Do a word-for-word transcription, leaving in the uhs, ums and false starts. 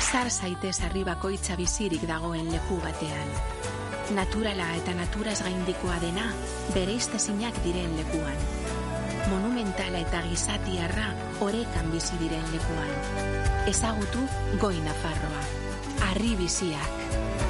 Sar zaitez harri bakoitza bizirik dagoen leku batean. Naturala eta naturaz gaindikoa dena, bereiztezinak diren lekuan. Monumentala eta gizatiarra orekan bizi diren lekuan. Ezagutu Goi Nafarroa. Harri biziak.